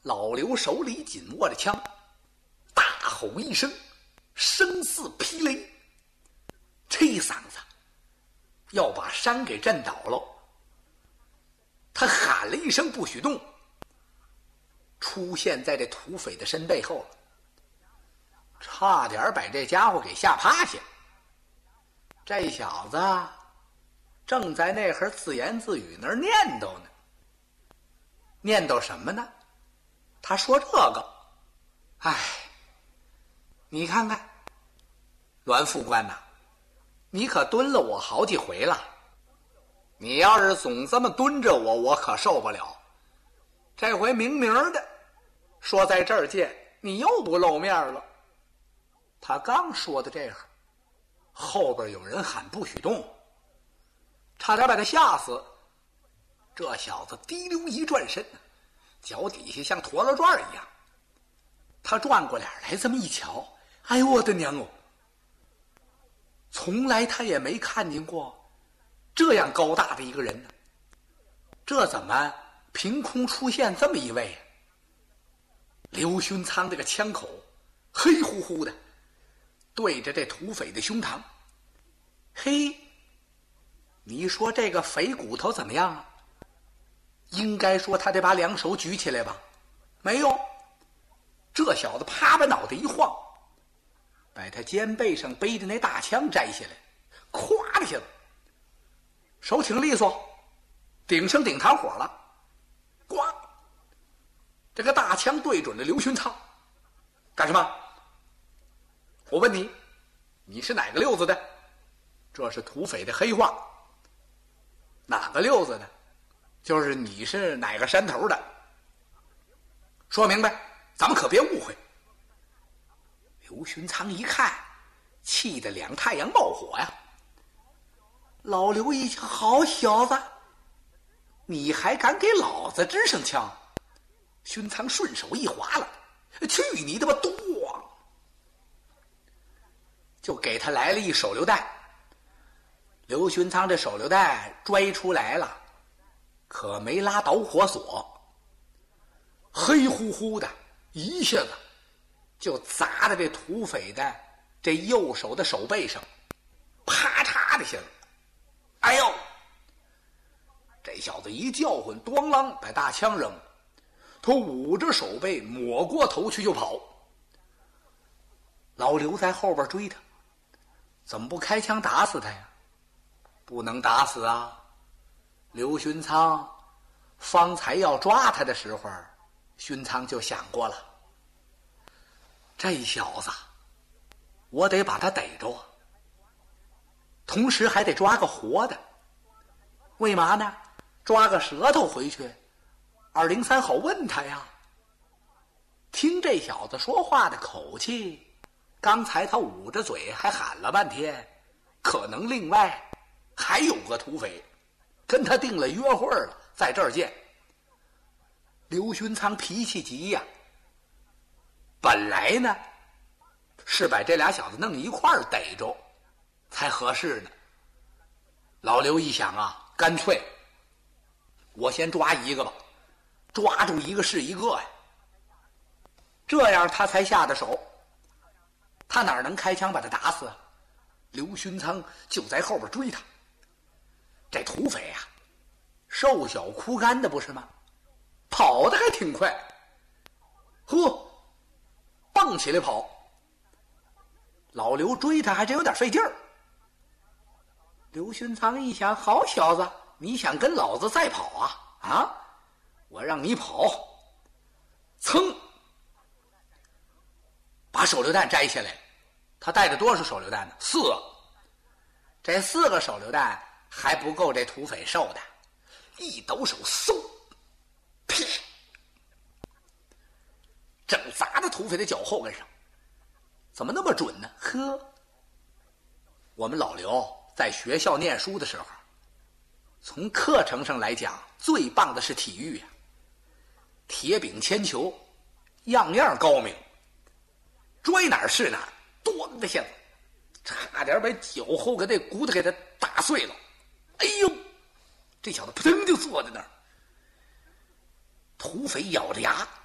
老刘手里紧握着枪，大吼一声，声似霹雷，这嗓子要把山给震倒了。他喊了一声不许动，出现在这土匪的身背后了，差点把这家伙给吓趴下。这小子正在那会儿自言自语那儿念叨呢，念叨什么呢？他说这个，哎，你看看，栾副官呐，你可蹲了我好几回了，你要是总这么蹲着我，我可受不了。这回明明的说在这儿见，你又不露面了。他刚说的这会儿，后边有人喊不许动，差点把他吓死。这小子滴溜一转身，脚底下像陀螺转一样。他转过脸来这么一瞧，哎呦我的娘哦，从来他也没看见过这样高大的一个人呢，这怎么凭空出现这么一位？刘勋仓这个枪口黑乎乎的对着这土匪的胸膛，嘿，你说这个肥骨头怎么样啊？应该说他得把两手举起来吧，没有，这小子啪把脑袋一晃，把他肩背上背的那大枪摘下来，咵的下子，手挺利索，顶上顶膛火了，咣，这个大枪对准了刘勋仓。干什么？我问你，你是哪个溜子的？这是土匪的黑话。哪个溜子的？就是你是哪个山头的。说明白，咱们可别误会。刘勋仓一看，气得两太阳冒火呀。老刘一瞧，好小子，你还敢给老子支上枪？勋仓顺手一划了，去你的吧，咚！就给他来了一手榴弹。刘勋仓这手榴弹拽出来了，可没拉导火索，黑乎乎的一下子就砸在这土匪的这右手的手背上，啪嚓的下子，哎呦！这小子一叫唤，咣啷把大枪扔了，他捂着手背抹过头去就跑。老刘在后边追他，怎么不开枪打死他呀？不能打死啊！刘勋仓方才要抓他的时候，勋仓就想过了，这小子我得把他逮着，同时还得抓个活的。为嘛呢？抓个舌头回去203好问他呀。听这小子说话的口气，刚才他捂着嘴还喊了半天，可能另外还有个土匪跟他定了约会了，在这儿见。刘勋仓脾气急呀，本来呢是把这俩小子弄一块儿逮着才合适呢。老刘一想啊，干脆我先抓一个吧，抓住一个是一个呀，这样他才下的手。他哪能开枪把他打死啊？刘勋仓就在后边追他。这土匪啊，瘦小枯干的不是吗？跑得还挺快，呵，蹦起来跑。老刘追他还真有点费劲儿。刘勋仓一想，好小子，你想跟老子再跑啊？啊，我让你跑，噌，把手榴弹摘下来。他带着多少手榴弹呢？4个。这4个手榴弹还不够这土匪受的，一抖手，嗖，啪，正砸在土匪的脚后跟上。怎么那么准呢？呵，我们老刘在学校念书的时候，从课程上来讲，最棒的是体育呀，铁饼铅球，样样高明，拽哪儿是哪儿，咣的下子，差点把脚后跟那骨头给他打碎了。哎呦，这小子扑腾就坐在那儿。土匪咬着牙